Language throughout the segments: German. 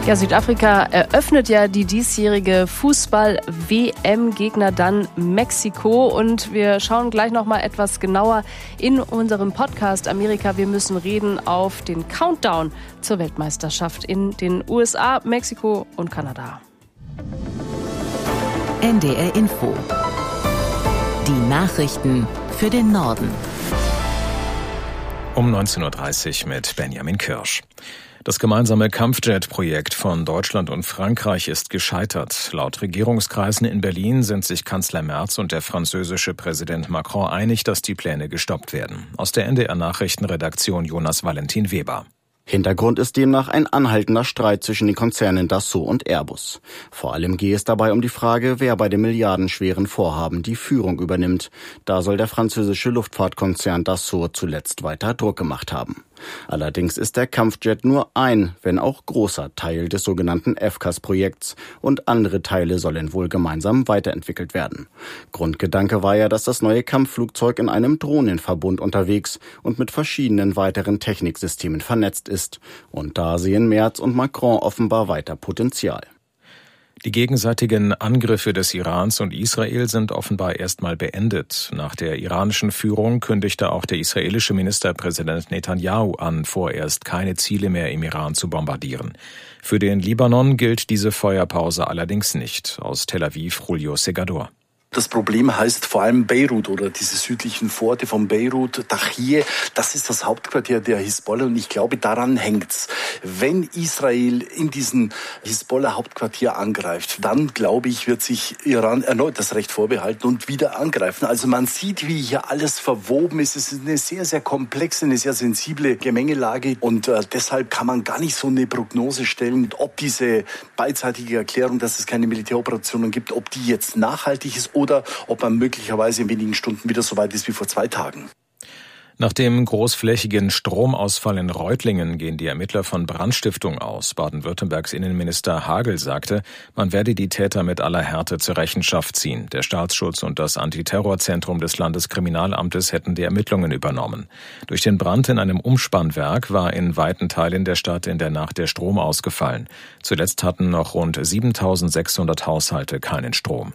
Ja, Südafrika eröffnet ja die diesjährige Fußball-WM, Gegner dann Mexiko. Und wir schauen gleich noch mal etwas genauer in unserem Podcast Amerika, wir müssen reden, auf den Countdown zur Weltmeisterschaft in den USA, Mexiko und Kanada. NDR Info. Die Nachrichten für den Norden. Um 19.30 Uhr mit Benjamin Kirsch. Das gemeinsame Kampfjet-Projekt von Deutschland und Frankreich ist gescheitert. Laut Regierungskreisen in Berlin sind sich Kanzler Merz und der französische Präsident Macron einig, dass die Pläne gestoppt werden. Aus der NDR-Nachrichtenredaktion Jonas Valentin Weber. Hintergrund ist demnach ein anhaltender Streit zwischen den Konzernen Dassault und Airbus. Vor allem gehe es dabei um die Frage, wer bei dem milliardenschweren Vorhaben die Führung übernimmt. Da soll der französische Luftfahrtkonzern Dassault zuletzt weiter Druck gemacht haben. Allerdings ist der Kampfjet nur ein, wenn auch großer Teil des sogenannten FCAS-Projekts und andere Teile sollen wohl gemeinsam weiterentwickelt werden. Grundgedanke war ja, dass das neue Kampfflugzeug in einem Drohnenverbund unterwegs und mit verschiedenen weiteren Techniksystemen vernetzt ist. Und da sehen Merz und Macron offenbar weiter Potenzial. Die gegenseitigen Angriffe des Irans und Israel sind offenbar erstmal beendet. Nach der iranischen Führung kündigte auch der israelische Ministerpräsident Netanyahu an, vorerst keine Ziele mehr im Iran zu bombardieren. Für den Libanon gilt diese Feuerpause allerdings nicht. Aus Tel Aviv, Julio Segador. Das Problem heißt vor allem Beirut oder diese südlichen Vororte von Beirut, Dachie, das ist das Hauptquartier der Hisbollah und ich glaube, daran hängt's. Wenn Israel in diesen Hisbollah-Hauptquartier angreift, dann glaube ich, wird sich Iran erneut das Recht vorbehalten und wieder angreifen. Also man sieht, wie hier alles verwoben ist. Es ist eine sehr, sehr komplexe, eine sehr sensible Gemengelage und deshalb kann man gar nicht so eine Prognose stellen, ob diese beidseitige Erklärung, dass es keine Militäroperationen gibt, ob die jetzt nachhaltig ist oder ob man möglicherweise in wenigen Stunden wieder so weit ist wie vor 2 Tagen. Nach dem großflächigen Stromausfall in Reutlingen gehen die Ermittler von Brandstiftung aus. Baden-Württembergs Innenminister Hagel sagte, man werde die Täter mit aller Härte zur Rechenschaft ziehen. Der Staatsschutz und das Antiterrorzentrum des Landeskriminalamtes hätten die Ermittlungen übernommen. Durch den Brand in einem Umspannwerk war in weiten Teilen der Stadt in der Nacht der Strom ausgefallen. Zuletzt hatten noch rund 7.600 Haushalte keinen Strom.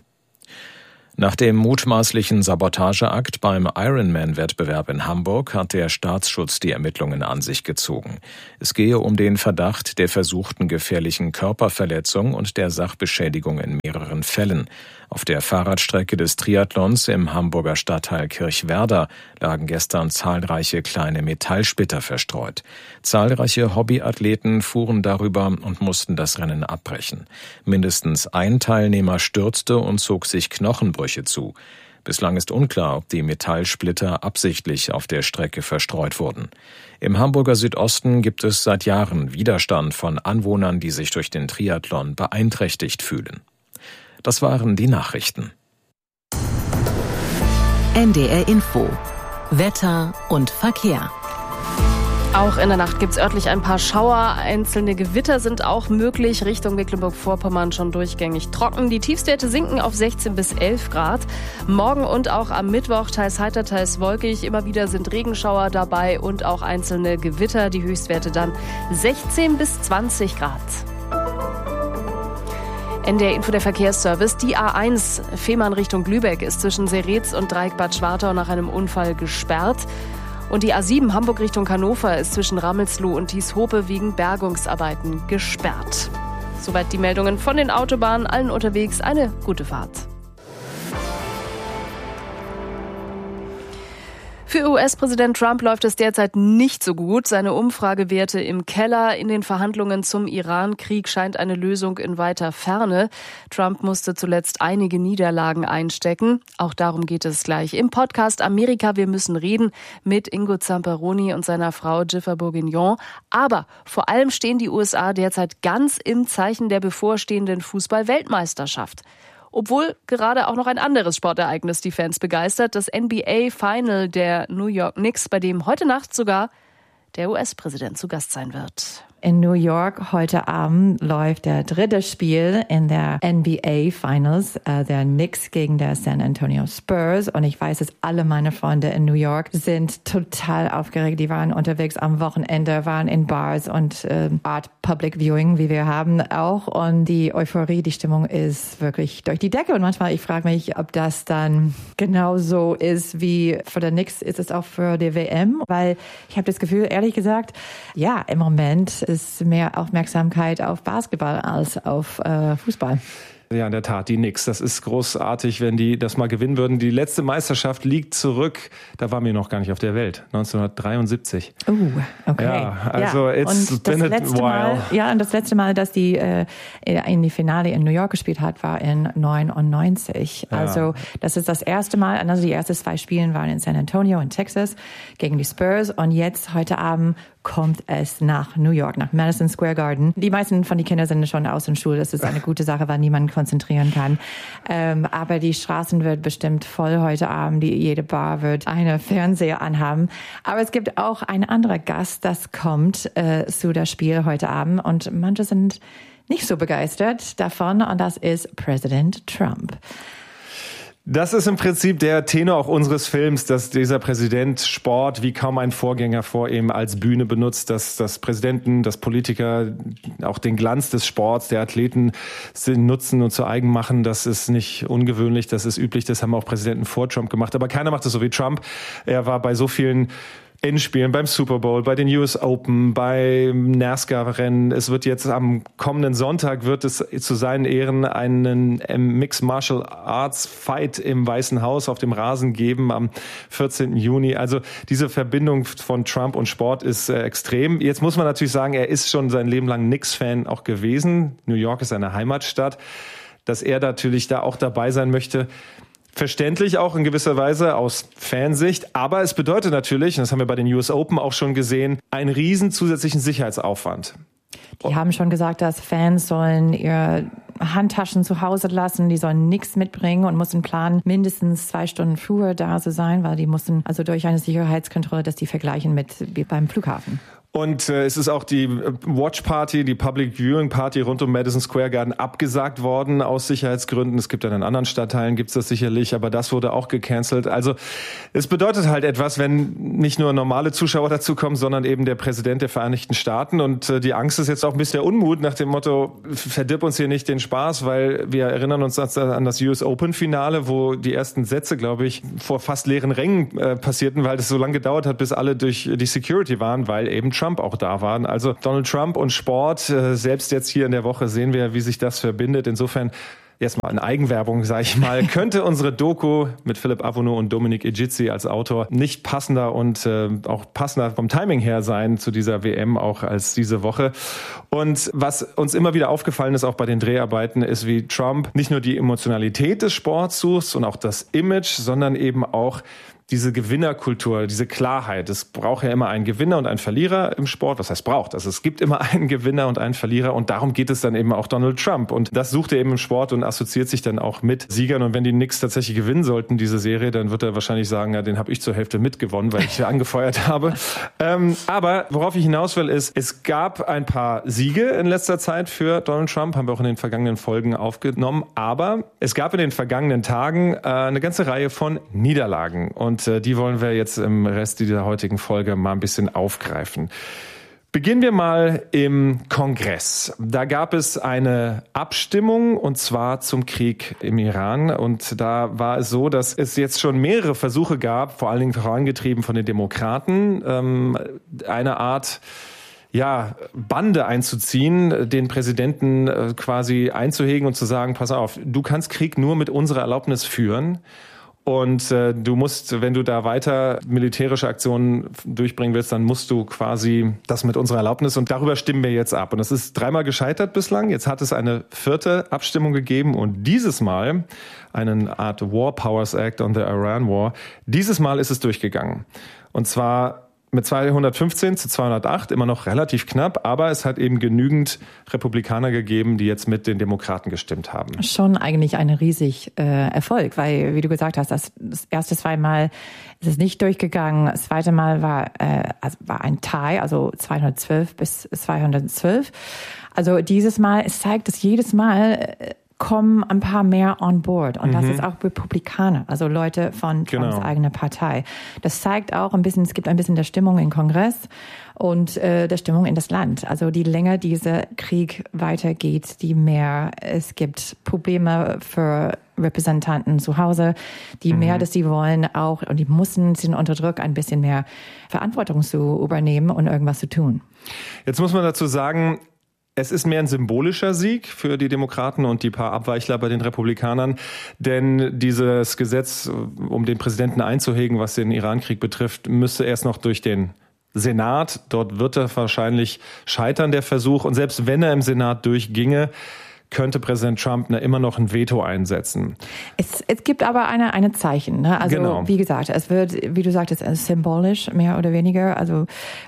Nach dem mutmaßlichen Sabotageakt beim Ironman-Wettbewerb in Hamburg hat der Staatsschutz die Ermittlungen an sich gezogen. Es gehe um den Verdacht der versuchten gefährlichen Körperverletzung und der Sachbeschädigung in mehreren Fällen. Auf der Fahrradstrecke des Triathlons im Hamburger Stadtteil Kirchwerder lagen gestern zahlreiche kleine Metallsplitter verstreut. Zahlreiche Hobbyathleten fuhren darüber und mussten das Rennen abbrechen. Mindestens ein Teilnehmer stürzte und zog sich Knochenbrüche zu. Bislang ist unklar, ob die Metallsplitter absichtlich auf der Strecke verstreut wurden. Im Hamburger Südosten gibt es seit Jahren Widerstand von Anwohnern, die sich durch den Triathlon beeinträchtigt fühlen. Das waren die Nachrichten. NDR Info. Wetter und Verkehr. Auch in der Nacht gibt es örtlich ein paar Schauer. Einzelne Gewitter sind auch möglich. Richtung Mecklenburg-Vorpommern schon durchgängig trocken. Die Tiefstwerte sinken auf 16 bis 11 Grad. Morgen und auch am Mittwoch teils heiter, teils wolkig. Immer wieder sind Regenschauer dabei und auch einzelne Gewitter. Die Höchstwerte dann 16 bis 20 Grad. NDR Info, der Verkehrsservice. Die A1 Fehmarn Richtung Lübeck ist zwischen Seretz und Dreieck Bad Schwartau nach einem Unfall gesperrt. Und die A7 Hamburg Richtung Hannover ist zwischen Rammelsloh und Dieshope wegen Bergungsarbeiten gesperrt. Soweit die Meldungen von den Autobahnen. Allen unterwegs eine gute Fahrt. Für US-Präsident Trump läuft es derzeit nicht so gut. Seine Umfragewerte im Keller. In den Verhandlungen zum Iran-Krieg scheint eine Lösung in weiter Ferne. Trump musste zuletzt einige Niederlagen einstecken. Auch darum geht es gleich im Podcast Amerika, wir müssen reden mit Ingo Zamperoni und seiner Frau Jiffer Bourguignon. Aber vor allem stehen die USA derzeit ganz im Zeichen der bevorstehenden Fußball-Weltmeisterschaft. Obwohl gerade auch noch ein anderes Sportereignis die Fans begeistert, das NBA-Final der New York Knicks, bei dem heute Nacht sogar der US-Präsident zu Gast sein wird. In New York heute Abend läuft der dritte Spiel in der NBA Finals, der Knicks gegen der San Antonio Spurs. Und ich weiß, dass alle meine Freunde in New York sind total aufgeregt. Die waren unterwegs am Wochenende, waren in Bars und Art Public Viewing, wie wir haben auch. Und die Euphorie, die Stimmung ist wirklich durch die Decke. Und manchmal, ich frage mich, ob das dann genauso ist wie für der Knicks, ist es auch für die WM. Weil ich habe das Gefühl, ehrlich gesagt, ja, im Moment ist mehr Aufmerksamkeit auf Basketball als auf Fußball. Ja, in der Tat, die Knicks. Das ist großartig, wenn die das mal gewinnen würden. Die letzte Meisterschaft liegt zurück. Da waren wir noch gar nicht auf der Welt. 1973. Okay. Ja, also it's been a while. Und das letzte Mal, dass die in die Finale in New York gespielt hat, war in 99. Ja. Also das ist das erste Mal. Also die ersten 2 Spiele waren in San Antonio in Texas gegen die Spurs. Und jetzt heute Abend kommt es nach New York, nach Madison Square Garden. Die meisten von den Kindern sind schon aus der Schule. Das ist eine gute Sache, weil niemand konzentrieren kann. Aber die Straßen wird bestimmt voll heute Abend. Jede Bar wird einen Fernseher anhaben. Aber es gibt auch einen anderen Gast, das kommt zu das Spiel heute Abend. Und manche sind nicht so begeistert davon. Und das ist Präsident Trump. Das ist im Prinzip der Tenor auch unseres Films, dass dieser Präsident Sport wie kaum ein Vorgänger vor ihm als Bühne benutzt, dass Präsidenten, dass Politiker auch den Glanz des Sports, der Athleten nutzen und zu eigen machen. Das ist nicht ungewöhnlich, das ist üblich, das haben auch Präsidenten vor Trump gemacht. Aber keiner macht es so wie Trump. Er war bei so vielen Endspielen, beim Super Bowl, bei den US Open, beim NASCAR-Rennen. Es wird jetzt am kommenden Sonntag wird es zu seinen Ehren einen Mixed Martial Arts Fight im Weißen Haus auf dem Rasen geben am 14. Juni. Also diese Verbindung von Trump und Sport ist extrem. Jetzt muss man natürlich sagen, er ist schon sein Leben lang Knicks-Fan auch gewesen. New York ist seine Heimatstadt. Dass er natürlich da auch dabei sein möchte, verständlich auch in gewisser Weise aus Fansicht, aber es bedeutet natürlich, und das haben wir bei den US Open auch schon gesehen, einen riesen zusätzlichen Sicherheitsaufwand. Die haben schon gesagt, dass Fans sollen ihre Handtaschen zu Hause lassen, die sollen nichts mitbringen und müssen planen, mindestens 2 Stunden früher da zu sein, weil die mussten also durch eine Sicherheitskontrolle, dass die vergleichen mit wie beim Flughafen. Und es ist auch die Watch Party, die Public Viewing Party rund um Madison Square Garden abgesagt worden aus Sicherheitsgründen. Es gibt dann in anderen Stadtteilen, gibt's das sicherlich, aber das wurde auch gecancelt. Also es bedeutet halt etwas, wenn nicht nur normale Zuschauer dazukommen, sondern eben der Präsident der Vereinigten Staaten. Und die Angst ist jetzt auch ein bisschen der Unmut nach dem Motto, verdirb uns hier nicht den Spaß, weil wir erinnern uns an das US Open Finale, wo die ersten Sätze, glaube ich, vor fast leeren Rängen passierten, weil das so lange gedauert hat, bis alle durch die Security waren, weil eben Trump auch da waren. Also Donald Trump und Sport, selbst jetzt hier in der Woche sehen wir, wie sich das verbindet. Insofern erstmal eine Eigenwerbung, sage ich mal, könnte unsere Doku mit Philipp Avono und Dominik Egizi als Autor nicht passender und auch passender vom Timing her sein zu dieser WM auch als diese Woche. Und was uns immer wieder aufgefallen ist, auch bei den Dreharbeiten, ist, wie Trump nicht nur die Emotionalität des Sports sucht und auch das Image, sondern eben auch diese Gewinnerkultur, diese Klarheit. Es braucht ja immer einen Gewinner und einen Verlierer im Sport. Was heißt braucht? Also es gibt immer einen Gewinner und einen Verlierer und darum geht es dann eben auch Donald Trump. Und das sucht er eben im Sport und assoziiert sich dann auch mit Siegern. Und wenn die Knicks tatsächlich gewinnen sollten, diese Serie, dann wird er wahrscheinlich sagen, ja, den habe ich zur Hälfte mitgewonnen, weil ich ja angefeuert habe. Aber worauf ich hinaus will, ist, es gab ein paar Siege in letzter Zeit für Donald Trump, haben wir auch in den vergangenen Folgen aufgenommen. Aber es gab in den vergangenen Tagen eine ganze Reihe von Niederlagen. Und die wollen wir jetzt im Rest dieser heutigen Folge mal ein bisschen aufgreifen. Beginnen wir mal im Kongress. Da gab es eine Abstimmung und zwar zum Krieg im Iran. Und da war es so, dass es jetzt schon mehrere Versuche gab, vor allen Dingen vorangetrieben von den Demokraten, eine Art Bande einzuziehen, den Präsidenten quasi einzuhegen und zu sagen, pass auf, du kannst Krieg nur mit unserer Erlaubnis führen. Und du musst, wenn du da weiter militärische Aktionen durchbringen willst, dann musst du quasi das mit unserer Erlaubnis und darüber stimmen wir jetzt ab. Und das ist 3-mal gescheitert bislang. Jetzt hat es eine 4. Abstimmung gegeben und dieses Mal eine Art War Powers Act on the Iran War. Dieses Mal ist es durchgegangen. Und zwar mit 215 zu 208, immer noch relativ knapp, aber es hat eben genügend Republikaner gegeben, die jetzt mit den Demokraten gestimmt haben. Schon eigentlich ein riesig Erfolg, weil, wie du gesagt hast, das erste zweimal ist es nicht durchgegangen, das zweite Mal war ein Tie, also 212 bis 212. Also dieses Mal, es zeigt, dass jedes Mal kommen ein paar mehr on board. Und das ist auch Republikaner, also Leute von Trumps eigener Partei. Das zeigt auch ein bisschen, es gibt ein bisschen der Stimmung im Kongress und der Stimmung in das Land. Also die länger dieser Krieg weitergeht, die mehr es gibt Probleme für Repräsentanten zu Hause, die mehr, dass sie wollen auch, und die sind unter Druck, ein bisschen mehr Verantwortung zu übernehmen und irgendwas zu tun. Jetzt muss man dazu sagen, es ist mehr ein symbolischer Sieg für die Demokraten und die paar Abweichler bei den Republikanern, denn dieses Gesetz, um den Präsidenten einzuhegen, was den Irankrieg betrifft, müsste erst noch durch den Senat. Dort wird er wahrscheinlich scheitern, der Versuch. Und selbst wenn er im Senat durchginge, könnte Präsident Trump immer noch ein Veto einsetzen. Es gibt aber eine Zeichen. Ne? Also wie gesagt, es wird, wie du sagtest, symbolisch mehr oder weniger. Also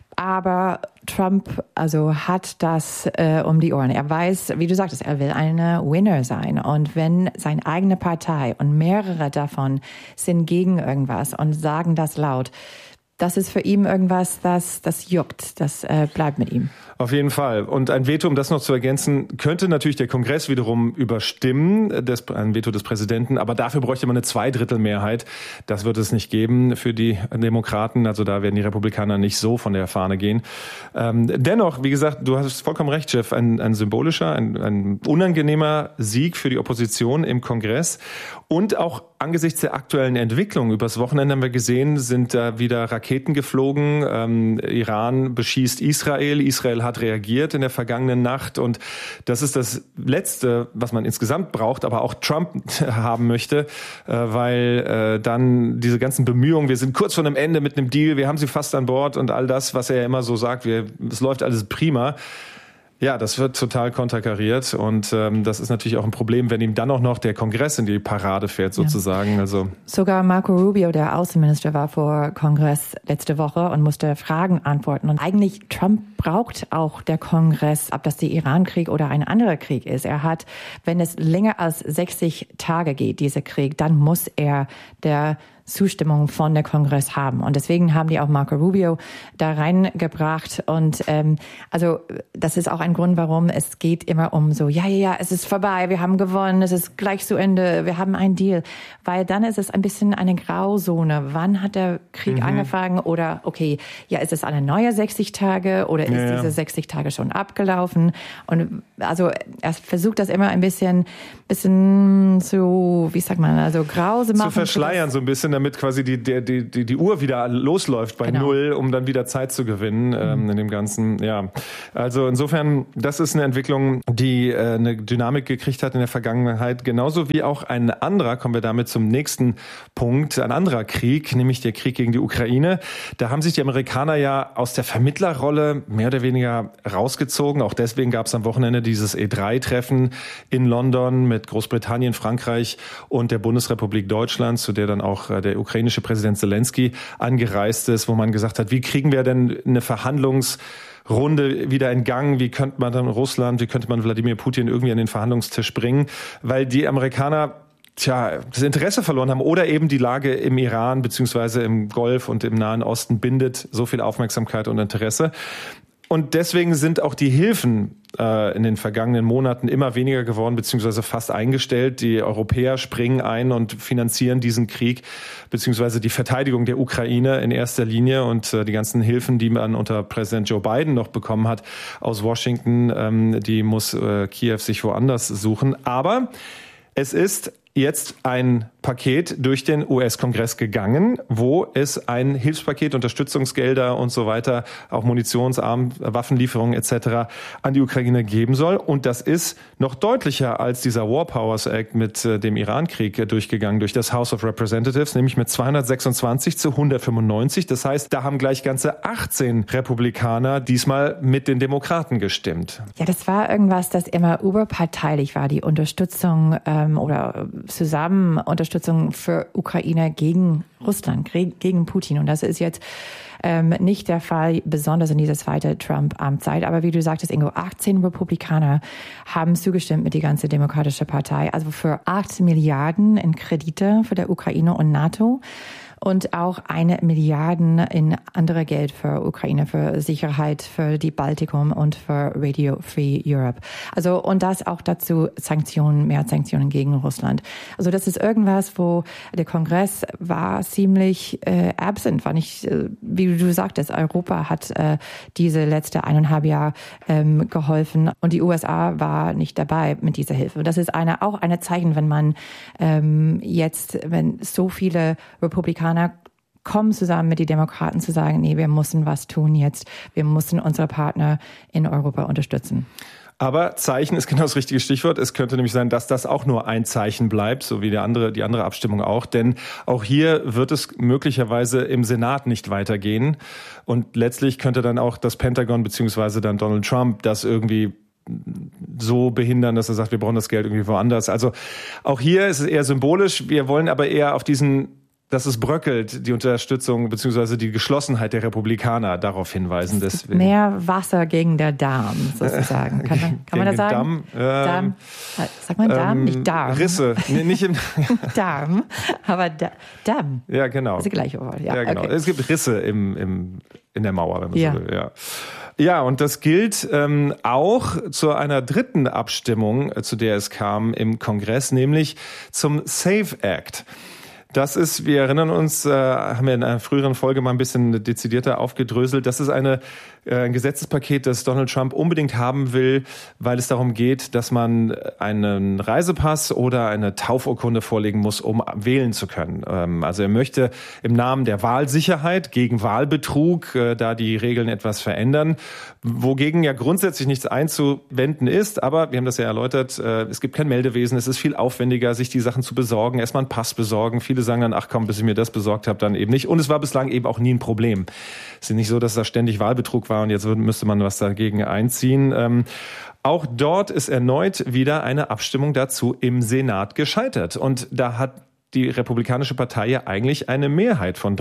aber Trump hat das um die Ohren. Er weiß, wie du sagtest, er will eine Winner sein. Und wenn seine eigene Partei und mehrere davon sind gegen irgendwas und sagen das laut, das ist für ihn irgendwas, das juckt, das bleibt mit ihm. Auf jeden Fall. Und ein Veto, um das noch zu ergänzen, könnte natürlich der Kongress wiederum überstimmen, ein Veto des Präsidenten, aber dafür bräuchte man eine Zweidrittelmehrheit. Das wird es nicht geben für die Demokraten, also da werden die Republikaner nicht so von der Fahne gehen. Dennoch, wie gesagt, du hast vollkommen recht, Jeff, ein symbolischer, ein unangenehmer Sieg für die Opposition im Kongress und auch angesichts der aktuellen Entwicklung. Übers Wochenende haben wir gesehen, sind da wieder Raketen geflogen. Iran beschießt Israel. Israel hat reagiert in der vergangenen Nacht. Und das ist das Letzte, was man insgesamt braucht, aber auch Trump haben möchte, weil dann diese ganzen Bemühungen, wir sind kurz vor einem Ende mit einem Deal, wir haben sie fast an Bord und all das, was er ja immer so sagt, es läuft alles prima. Ja, das wird total konterkariert und das ist natürlich auch ein Problem, wenn ihm dann auch noch der Kongress in die Parade fährt sozusagen. Ja. Also sogar Marco Rubio, der Außenminister, war vor Kongress letzte Woche und musste Fragen antworten. Und eigentlich Trump braucht auch der Kongress, ob das der Irankrieg oder ein anderer Krieg ist. Er hat, wenn es länger als 60 Tage geht, dieser Krieg, dann muss er der Zustimmung von der Kongress haben. Und deswegen haben die auch Marco Rubio da reingebracht. Und also das ist auch ein Grund, warum es geht immer um so, ja, es ist vorbei, wir haben gewonnen, es ist gleich zu Ende, wir haben einen Deal. Weil dann ist es ein bisschen eine Grauzone. Wann hat der Krieg angefangen? Oder okay, ja, ist es eine neue 60 Tage oder ist diese 60 Tage schon abgelaufen? Und also er versucht das immer ein bisschen zu, wie sagt man, also grau zu machen. Zu verschleiern so ein bisschen, damit quasi die Uhr wieder losläuft bei Null, um dann wieder Zeit zu gewinnen in dem Ganzen. Ja, also insofern, das ist eine Entwicklung, die eine Dynamik gekriegt hat in der Vergangenheit, genauso wie auch ein anderer, kommen wir damit zum nächsten Punkt, ein anderer Krieg, nämlich der Krieg gegen die Ukraine. Da haben sich die Amerikaner ja aus der Vermittlerrolle mehr oder weniger rausgezogen. Auch deswegen gab es am Wochenende dieses E3-Treffen in London mit Großbritannien, Frankreich und der Bundesrepublik Deutschland, zu der dann auch der ukrainische Präsident Zelensky angereist ist, wo man gesagt hat, wie kriegen wir denn eine Verhandlungsrunde wieder in Gang? Wie könnte man dann Russland, wie könnte man Wladimir Putin irgendwie an den Verhandlungstisch bringen? Weil die Amerikaner das Interesse verloren haben oder eben die Lage im Iran beziehungsweise im Golf und im Nahen Osten bindet so viel Aufmerksamkeit und Interesse. Und deswegen sind auch die Hilfen in den vergangenen Monaten immer weniger geworden, beziehungsweise fast eingestellt. Die Europäer springen ein und finanzieren diesen Krieg, beziehungsweise die Verteidigung der Ukraine in erster Linie. Und die ganzen Hilfen, die man unter Präsident Joe Biden noch bekommen hat aus Washington, die muss Kiew sich woanders suchen. Aber es ist jetzt ein Paket durch den US-Kongress gegangen, wo es ein Hilfspaket, Unterstützungsgelder und so weiter, auch Munitionsarm, Waffenlieferungen etc. an die Ukraine geben soll. Und das ist noch deutlicher als dieser War Powers Act mit dem Irankrieg durchgegangen durch das House of Representatives, nämlich mit 226 zu 195. Das heißt, da haben gleich ganze 18 Republikaner diesmal mit den Demokraten gestimmt. Ja, das war irgendwas, das immer überparteilich war, die Unterstützung oder zusammen Unterstützung Unterstützung für Ukraine gegen Russland, gegen Putin. Und das ist jetzt nicht der Fall, besonders in dieser zweiten Trump-Amtszeit. Aber wie du sagtest, Ingo, 18 Republikaner haben zugestimmt mit die ganze Demokratische Partei. Also für 8 Milliarden in Kredite für der Ukraine und NATO. Und auch 1 Milliarde in andere Geld für Ukraine, für Sicherheit, für die Baltikum und für Radio Free Europe. Also, und das auch dazu mehr Sanktionen gegen Russland. Also, das ist irgendwas, wo der Kongress war ziemlich absent, war nicht, wie du sagtest, Europa hat diese letzte 1,5 Jahre geholfen und die USA war nicht dabei mit dieser Hilfe. Und das ist auch eine Zeichen, wenn man wenn so viele Republikaner kommen zusammen mit den Demokraten zu sagen, nee, wir müssen was tun jetzt. Wir müssen unsere Partner in Europa unterstützen. Aber Zeichen ist genau das richtige Stichwort. Es könnte nämlich sein, dass das auch nur ein Zeichen bleibt, so wie die andere Abstimmung auch. Denn auch hier wird es möglicherweise im Senat nicht weitergehen. Und letztlich könnte dann auch das Pentagon beziehungsweise dann Donald Trump das irgendwie so behindern, dass er sagt, wir brauchen das Geld irgendwie woanders. Also auch hier ist es eher symbolisch. Wir wollen aber eher auf dass es bröckelt, die Unterstützung bzw. die Geschlossenheit der Republikaner darauf hinweisen. Deswegen. Mehr Wasser gegen der Darm, sozusagen. Kann man das sagen? Darm. Sagt man Darm? Nicht Darm. Risse. Nicht im Darm, aber Darm. Ja, genau. Das ist das gleiche Wort. Ja, genau. Okay. Es gibt Risse in der Mauer, wenn man so will. Ja. Ja, und das gilt auch zu einer dritten Abstimmung, zu der es kam im Kongress, nämlich zum SAFE Act. Das ist, wir erinnern uns, haben wir in einer früheren Folge mal ein bisschen dezidierter aufgedröselt. Das ist ein Gesetzespaket, das Donald Trump unbedingt haben will, weil es darum geht, dass man einen Reisepass oder eine Taufurkunde vorlegen muss, um wählen zu können. Also er möchte im Namen der Wahlsicherheit gegen Wahlbetrug da die Regeln etwas verändern, wogegen ja grundsätzlich nichts einzuwenden ist. Aber wir haben das ja erläutert, es gibt kein Meldewesen, es ist viel aufwendiger, sich die Sachen zu besorgen, erstmal einen Pass besorgen. Viele sagen dann, ach komm, bis ich mir das besorgt habe, dann eben nicht. Und es war bislang eben auch nie ein Problem. Es ist nicht so, dass da ständig Wahlbetrug war und jetzt müsste man was dagegen einziehen. Auch dort ist erneut wieder eine Abstimmung dazu im Senat gescheitert. Und da hat die Republikanische Partei ja eigentlich eine Mehrheit von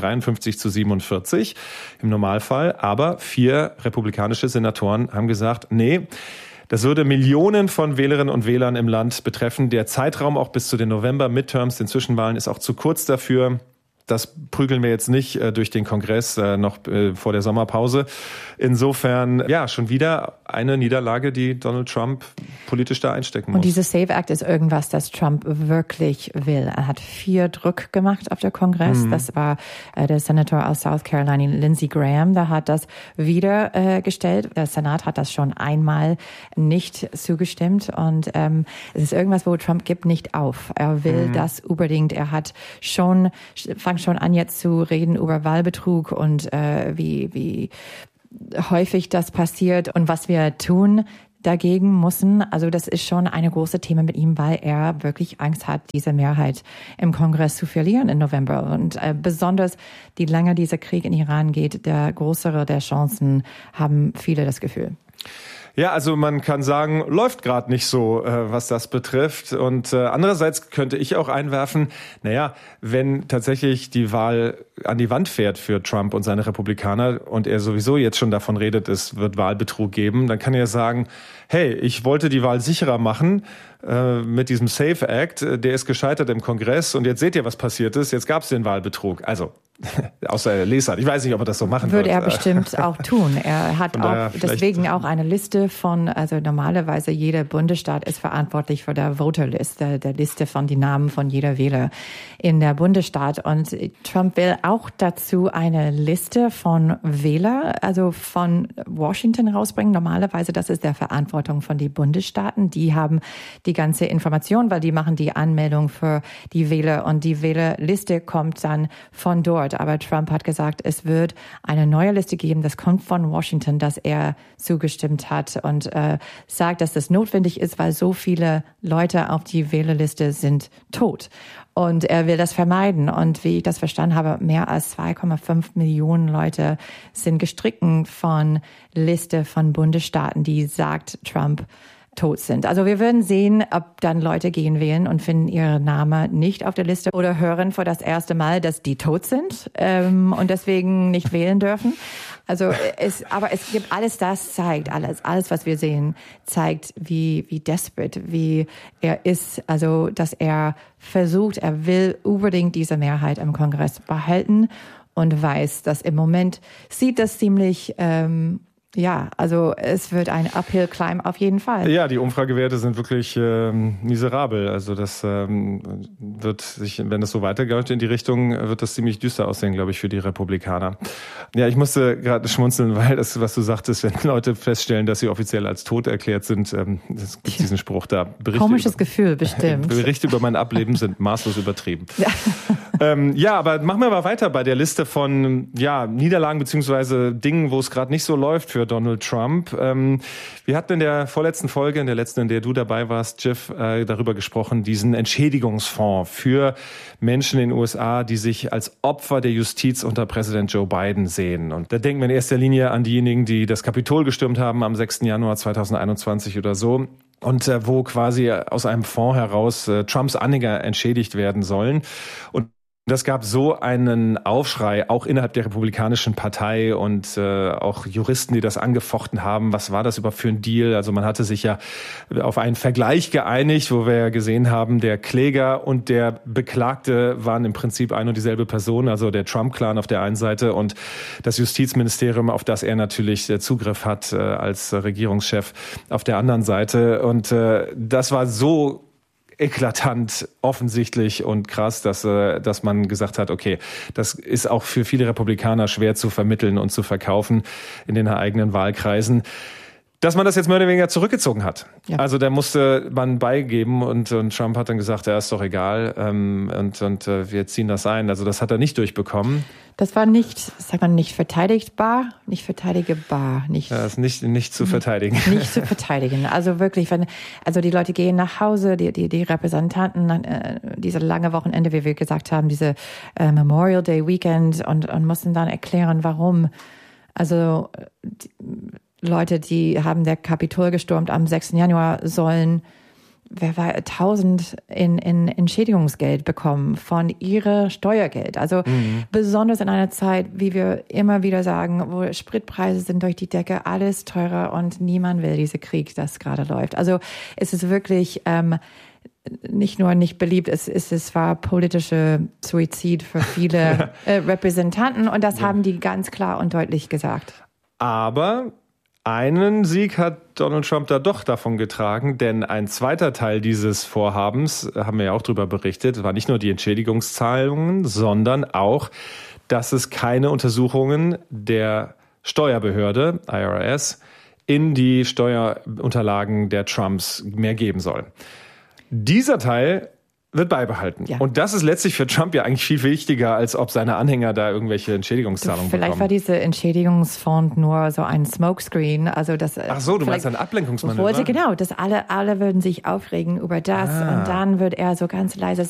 53-47 im Normalfall. Aber 4 republikanische Senatoren haben gesagt, nee, das würde Millionen von Wählerinnen und Wählern im Land betreffen. Der Zeitraum auch bis zu den November-Midterms, den Zwischenwahlen, ist auch zu kurz dafür. Das prügeln wir jetzt nicht durch den Kongress noch vor der Sommerpause. Insofern, ja, schon wieder eine Niederlage, die Donald Trump politisch da einstecken muss. Und dieses SAFE Act ist irgendwas, das Trump wirklich will. Er hat 4 Druck gemacht auf der Kongress. Das war der Senator aus South Carolina, Lindsey Graham, der hat das wieder gestellt. Der Senat hat das schon einmal nicht zugestimmt. Und es ist irgendwas, wo Trump gibt nicht auf. Er will das unbedingt. Er hat fängt schon an jetzt zu reden über Wahlbetrug und wie häufig das passiert und was wir tun dagegen müssen. Also das ist schon eine große Thema mit ihm, weil er wirklich Angst hat, diese Mehrheit im Kongress zu verlieren im November. Und besonders, je länger dieser Krieg in Iran geht, der größere der Chancen haben viele das Gefühl. Ja, also man kann sagen, läuft gerade nicht so, was das betrifft. Und andererseits könnte ich auch einwerfen, wenn tatsächlich die Wahl an die Wand fährt für Trump und seine Republikaner und er sowieso jetzt schon davon redet, es wird Wahlbetrug geben, dann kann er sagen, hey, ich wollte die Wahl sicherer machen mit diesem SAFE Act, der ist gescheitert im Kongress und jetzt seht ihr, was passiert ist, jetzt gab es den Wahlbetrug. Also, außer er Lesart. Ich weiß nicht, ob er das so machen wird. Würde er bestimmt auch tun. Er hat auch deswegen auch eine Liste von, also normalerweise jeder Bundesstaat ist verantwortlich für der Voterliste, der Liste von den Namen von jeder Wähler in der Bundesstaat. Und Trump will auch dazu eine Liste von Wählern, also von Washington rausbringen. Normalerweise, das ist der Verantwortung von den Bundesstaaten. Die haben die ganze Information, weil die machen die Anmeldung für die Wähler und die Wählerliste kommt dann von dort. Aber Trump hat gesagt, es wird eine neue Liste geben, das kommt von Washington, dass er zugestimmt hat und sagt, dass das notwendig ist, weil so viele Leute auf die Wählerliste sind tot. Und er will das vermeiden. Und wie ich das verstanden habe, mehr als 2,5 Millionen Leute sind gestrichen von Liste von Bundesstaaten, die sagt Trump, tot sind. Also wir werden sehen, ob dann Leute gehen wählen und finden ihren Namen nicht auf der Liste oder hören für das erste Mal, dass die tot sind und deswegen nicht wählen dürfen. Also aber es gibt alles, das zeigt, alles, was wir sehen, zeigt, wie desperate, wie er ist. Also, dass er versucht, er will unbedingt diese Mehrheit im Kongress behalten und weiß, dass im Moment sieht das ziemlich, also es wird ein Uphill Climb auf jeden Fall. Ja, die Umfragewerte sind wirklich miserabel. Also das wird sich, wenn das so weitergeht in die Richtung, wird das ziemlich düster aussehen, glaube ich, für die Republikaner. Ja, ich musste gerade schmunzeln, weil das, was du sagtest, wenn Leute feststellen, dass sie offiziell als tot erklärt sind, es gibt diesen Spruch da. Komisches Gefühl, bestimmt. Berichte über mein Ableben sind maßlos übertrieben. Ja, aber machen wir mal weiter bei der Liste von Niederlagen beziehungsweise Dingen, wo es gerade nicht so läuft für Donald Trump. Wir hatten in der vorletzten Folge, in der letzten, in der du dabei warst, Jeff, darüber gesprochen, diesen Entschädigungsfonds für Menschen in den USA, die sich als Opfer der Justiz unter Präsident Joe Biden sehen. Und da denken wir in erster Linie an diejenigen, die das Kapitol gestürmt haben am 6. Januar 2021 oder so. Und wo quasi aus einem Fonds heraus Trumps Anhänger entschädigt werden sollen. Und das gab so einen Aufschrei, auch innerhalb der Republikanischen Partei und auch Juristen, die das angefochten haben. Was war das überhaupt für ein Deal? Also man hatte sich ja auf einen Vergleich geeinigt, wo wir ja gesehen haben, der Kläger und der Beklagte waren im Prinzip ein und dieselbe Person, also der Trump-Clan auf der einen Seite und das Justizministerium, auf das er natürlich Zugriff hat als Regierungschef auf der anderen Seite. Und das war so eklatant, offensichtlich und krass, dass man gesagt hat, okay, das ist auch für viele Republikaner schwer zu vermitteln und zu verkaufen in den eigenen Wahlkreisen. Dass man das jetzt mehr oder weniger zurückgezogen hat. Ja. Also da musste man beigeben und Trump hat dann gesagt, ja, ist doch egal und wir ziehen das ein. Also das hat er nicht durchbekommen. Das war nicht, sagt man, nicht verteidigbar, nicht verteidigbar, nicht. Das ist nicht zu verteidigen. Nicht zu verteidigen. Also wirklich, also die Leute gehen nach Hause, die Repräsentanten, diese lange Wochenende, wie wir gesagt haben, diese Memorial Day Weekend und mussten dann erklären, warum. Also Leute, die haben der Kapitol gestürmt am 6. Januar, sollen 1.000 in Entschädigungsgeld bekommen von ihrer Steuergeld. Also besonders in einer Zeit, wie wir immer wieder sagen, wo Spritpreise sind durch die Decke, alles teurer und niemand will diesen Krieg, das gerade läuft. Also es ist wirklich nicht nur nicht beliebt, es war politischer Suizid für viele Repräsentanten und das haben die ganz klar und deutlich gesagt. Aber einen Sieg hat Donald Trump da doch davon getragen, denn ein zweiter Teil dieses Vorhabens, haben wir ja auch darüber berichtet, war nicht nur die Entschädigungszahlungen, sondern auch, dass es keine Untersuchungen der Steuerbehörde, IRS, in die Steuerunterlagen der Trumps mehr geben soll. Dieser Teil wird beibehalten. Ja. Und das ist letztlich für Trump ja eigentlich viel wichtiger, als ob seine Anhänger da irgendwelche Entschädigungszahlungen bekommen. Vielleicht war dieser Entschädigungsfonds nur so ein Smokescreen. Also das, ach so, du meinst ein Ablenkungsmanöver? Genau, dass alle würden sich aufregen über das und dann wird er so ganz leise